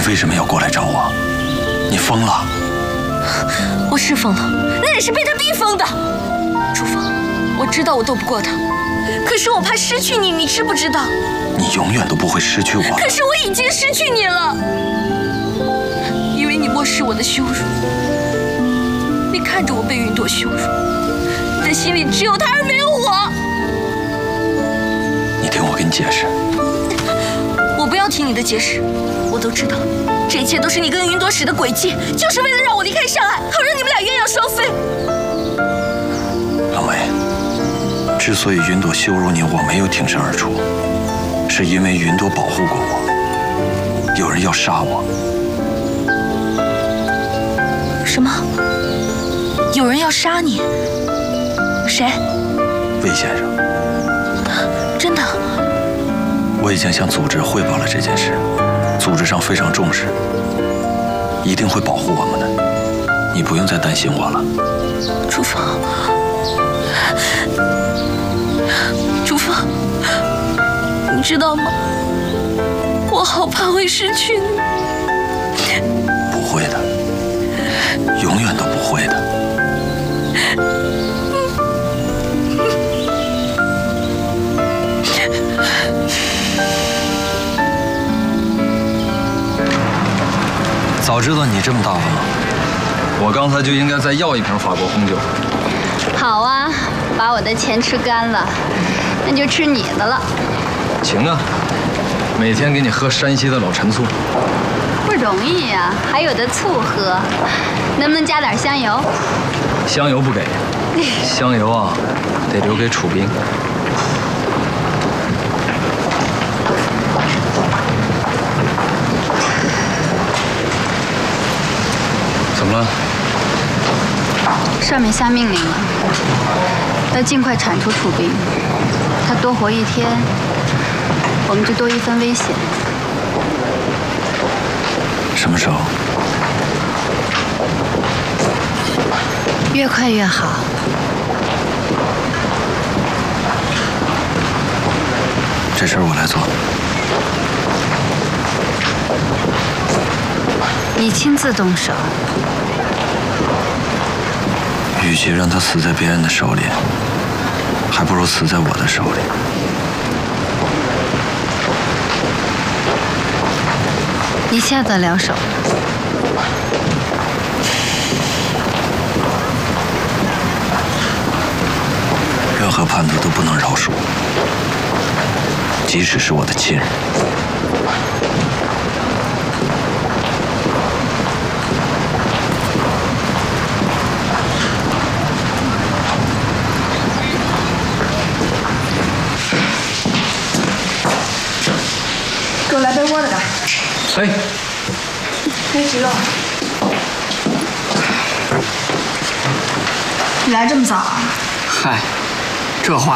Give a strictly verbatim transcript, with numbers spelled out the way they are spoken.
为什么要过来找我？你疯了？ 我是疯了，那也是被他逼疯的。楚风，我知道我斗不过他，可是我怕失去你，你知不知道？ 你永远都不会失去我。 可是我已经失去你了，因为你漠视我的羞辱。你看着我被云朵羞辱，你的心里只有他而没有我。 你听我跟你解释。 我不要听你的解释，我都知道，这一切都是你跟云朵使的诡计，就是为了让我离开上海，好让你们俩鸳鸯双飞。 冷梅，之所以云朵羞辱你，我没有挺身而出，是因为云朵保护过我。有人要杀我。 什么？有人要杀你？谁？ 魏先生。 真的？ 我已经向组织汇报了这件事，组织上非常重视，一定会保护我们的，你不用再担心我了。 楚风，楚风，你知道吗？我好怕会失去你。 不会的，永远都不会的。早知道你这么大方，我刚才就应该再要一瓶法国红酒。 好啊，把我的钱吃干了，那就吃你的了。 行啊，每天给你喝山西的老陈醋。 不容易呀、啊，还有的醋喝，能不能加点香油？ 香油不给，香油啊，得留给楚冰。怎么了？ 上面下命令了，要尽快铲除楚冰。他多活一天，我们就多一分危险。 什么时候？ 越快越好。 这事儿我来做。 你亲自动手。 与其让他死在别人的手里，还不如死在我的手里。 你下得了手？ 任何叛徒都不能饶恕，即使是我的亲人。 给我来杯窝的吧。 哎， 黑石榴，你来这么早啊？ 嗨，这话。